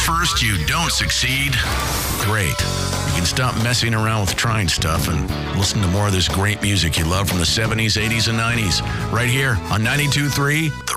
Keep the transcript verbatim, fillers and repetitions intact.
first you don't succeed, great. You can stop messing around with trying stuff and listen to more of this great music you love from the seventies, eighties, and nineties right here on ninety-two point three